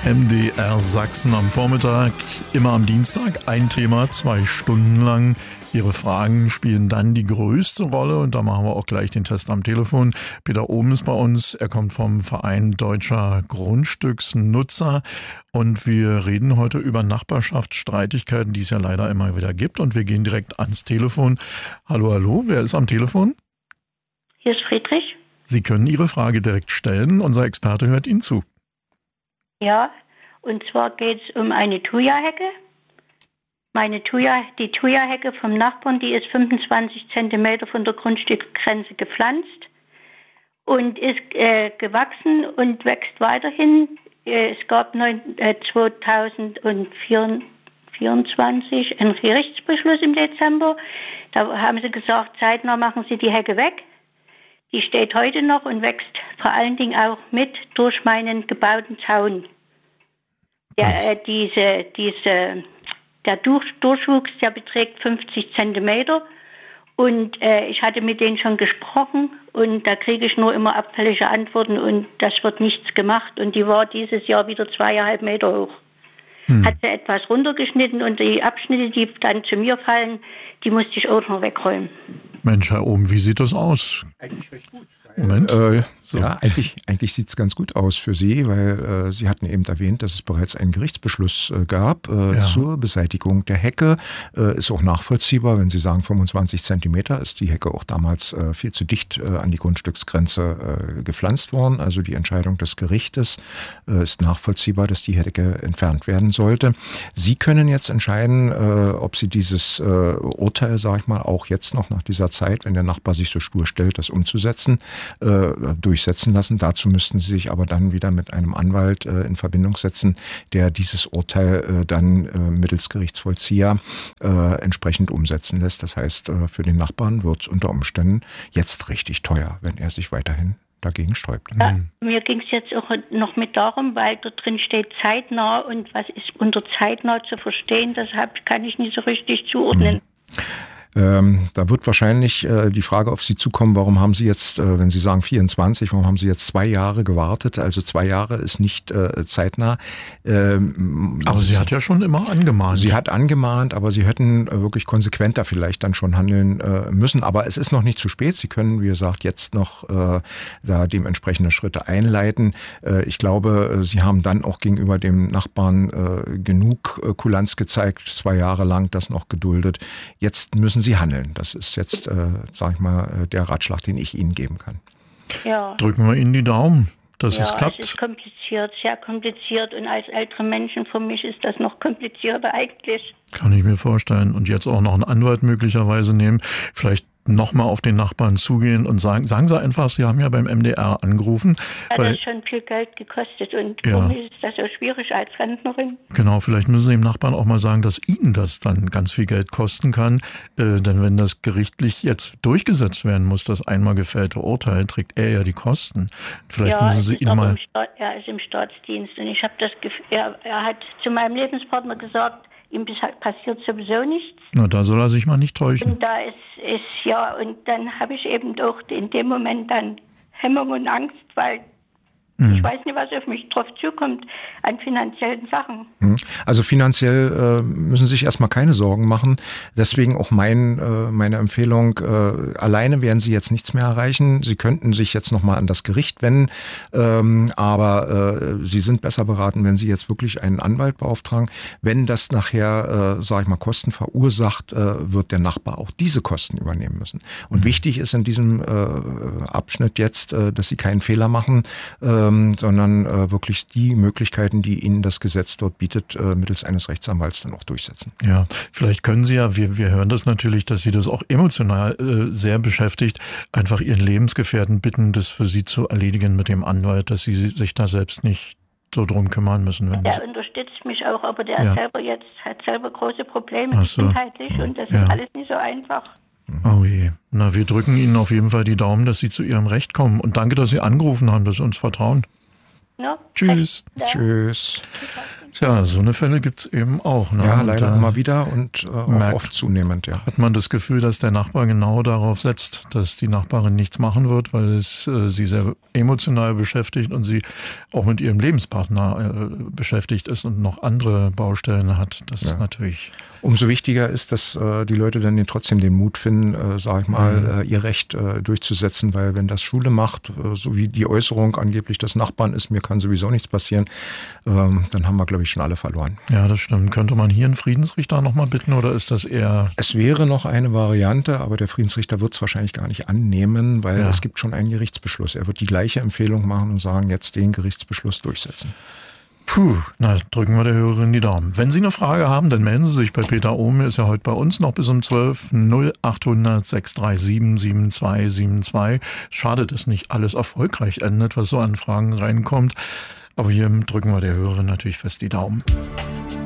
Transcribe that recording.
MDR Sachsen am Vormittag, immer am Dienstag, ein Thema, 2 Stunden lang. Ihre Fragen spielen dann die größte Rolle und da machen wir auch gleich den Test am Telefon. Peter Ohm ist bei uns, er kommt vom Verein Deutscher Grundstücksnutzer und wir reden heute über Nachbarschaftsstreitigkeiten, die es ja leider immer wieder gibt und wir gehen direkt ans Telefon. Hallo, hallo, wer ist am Telefon? Hier ist Friedrich. Sie können Ihre Frage direkt stellen, unser Experte hört Ihnen zu. Ja, und zwar geht es um eine Thuja-Hecke. Die Thuja-Hecke vom Nachbarn, die ist 25 Zentimeter von der Grundstücksgrenze gepflanzt und ist gewachsen und wächst weiterhin. Es gab 2024 einen Gerichtsbeschluss im Dezember. Da haben sie gesagt, zeitnah machen sie die Hecke weg. Die steht heute noch und wächst vor allen Dingen auch mit durch meinen gebauten Zaun. Ja, der Durchwuchs, der beträgt 50 Zentimeter und ich hatte mit denen schon gesprochen und da kriege ich nur immer abfällige Antworten und das wird nichts gemacht und die war dieses Jahr wieder 2,5 Meter hoch. Hat sie etwas runtergeschnitten und die Abschnitte, die dann zu mir fallen, die musste ich auch noch wegräumen. Mensch, Herr Ohm, wie sieht das aus? Eigentlich recht gut. Moment. So. Ja, eigentlich sieht es ganz gut aus für Sie, weil Sie hatten eben erwähnt, dass es bereits einen Gerichtsbeschluss gab zur Beseitigung der Hecke. Ist auch nachvollziehbar, wenn Sie sagen 25 Zentimeter, ist die Hecke auch damals viel zu dicht an die Grundstücksgrenze gepflanzt worden. Also die Entscheidung des Gerichtes ist nachvollziehbar, dass die Hecke entfernt werden sollte. Sie können jetzt entscheiden, ob Sie dieses Urteil, sage ich mal, auch jetzt noch nach dieser Zeit, wenn der Nachbar sich so stur stellt, das umzusetzen, durchsetzen lassen. Dazu müssten Sie sich aber dann wieder mit einem Anwalt in Verbindung setzen, der dieses Urteil dann mittels Gerichtsvollzieher entsprechend umsetzen lässt. Das heißt, für den Nachbarn wird es unter Umständen jetzt richtig teuer, wenn er sich weiterhin dagegen sträubt. Ja, mir ging es jetzt auch noch mit darum, weil da drin steht zeitnah und was ist unter zeitnah zu verstehen, das kann ich nicht so richtig zuordnen. Da wird wahrscheinlich die Frage auf Sie zukommen, warum haben Sie jetzt, wenn Sie sagen 24, warum haben Sie jetzt 2 Jahre gewartet? Also 2 Jahre ist nicht zeitnah. Aber sie hat ja schon immer angemahnt. Sie hat angemahnt, aber Sie hätten wirklich konsequenter vielleicht dann schon handeln müssen. Aber es ist noch nicht zu spät. Sie können, wie gesagt, jetzt noch da dementsprechende Schritte einleiten. Ich glaube, Sie haben dann auch gegenüber dem Nachbarn genug Kulanz gezeigt, 2 Jahre lang das noch geduldet. Jetzt müssen Sie handeln. Das ist jetzt, sage ich mal, der Ratschlag, den ich Ihnen geben kann. Ja. Drücken wir Ihnen die Daumen, dass es klappt. Es ist kompliziert, sehr kompliziert und als ältere Menschen für mich ist das noch komplizierter eigentlich. Kann ich mir vorstellen. Und jetzt auch noch einen Anwalt möglicherweise nehmen. Vielleicht nochmal auf den Nachbarn zugehen und sagen Sie einfach, Sie haben ja beim MDR angerufen. Hat das schon viel Geld gekostet und für mich ist das so schwierig als Rentnerin. Genau, vielleicht müssen Sie dem Nachbarn auch mal sagen, dass Ihnen das dann ganz viel Geld kosten kann. Denn wenn das gerichtlich jetzt durchgesetzt werden muss, das einmal gefällte Urteil, trägt er ja die Kosten. Vielleicht müssen Sie ihn mal... Er ist im Staatsdienst und ich habe das Gefühl, er hat zu meinem Lebenspartner gesagt, ihm passiert sowieso nichts. Na, da soll er sich mal nicht täuschen. Und da ist und dann habe ich eben auch in dem Moment dann Hemmung und Angst, weil ich weiß nicht, was auf mich drauf zukommt an finanziellen Sachen. Also finanziell müssen Sie sich erstmal keine Sorgen machen. Deswegen auch meine Empfehlung, alleine werden Sie jetzt nichts mehr erreichen. Sie könnten sich jetzt nochmal an das Gericht wenden, aber Sie sind besser beraten, wenn Sie jetzt wirklich einen Anwalt beauftragen. Wenn das nachher, sage ich mal, Kosten verursacht, wird der Nachbar auch diese Kosten übernehmen müssen. Und wichtig ist in diesem Abschnitt jetzt, dass Sie keinen Fehler machen, sondern wirklich die Möglichkeiten, die Ihnen das Gesetz dort bietet, mittels eines Rechtsanwalts dann auch durchsetzen. Ja, vielleicht können Sie ja, wir hören das natürlich, dass Sie das auch emotional sehr beschäftigt, einfach Ihren Lebensgefährten bitten, das für Sie zu erledigen mit dem Anwalt, dass Sie sich da selbst nicht so drum kümmern müssen. Der unterstützt mich auch, aber der hat selber große Probleme gesundheitlich und das ist alles nicht so einfach. Oh je. Na, wir drücken Ihnen auf jeden Fall die Daumen, dass Sie zu Ihrem Recht kommen. Und danke, dass Sie angerufen haben, dass Sie uns vertrauen. No, Tschüss. Tschüss. Tja, so eine Fälle gibt es eben auch. Ne? Ja, leider immer wieder und auch oft zunehmend. Ja. Hat man das Gefühl, dass der Nachbar genau darauf setzt, dass die Nachbarin nichts machen wird, weil es sie sehr emotional beschäftigt und sie auch mit ihrem Lebenspartner beschäftigt ist und noch andere Baustellen hat. Das ist natürlich... Umso wichtiger ist, dass die Leute dann trotzdem den Mut finden, sage ich mal, ihr Recht durchzusetzen, weil wenn das Schule macht, so wie die Äußerung angeblich des Nachbarn ist, mir kann sowieso nichts passieren, dann haben wir, glaube ich, schon alle verloren. Ja, das stimmt. Könnte man hier einen Friedensrichter nochmal bitten oder ist das eher... Es wäre noch eine Variante, aber der Friedensrichter wird es wahrscheinlich gar nicht annehmen, weil es gibt schon einen Gerichtsbeschluss. Er wird die gleiche Empfehlung machen und sagen, jetzt den Gerichtsbeschluss durchsetzen. Puh, na, drücken wir der Hörerin die Daumen. Wenn Sie eine Frage haben, dann melden Sie sich bei Peter Ohm. Er ist ja heute bei uns noch bis um 12. 0800 637 7272. Schade, dass nicht alles erfolgreich endet, was so an Fragen reinkommt. Aber hier drücken wir der Hörerin natürlich fest die Daumen.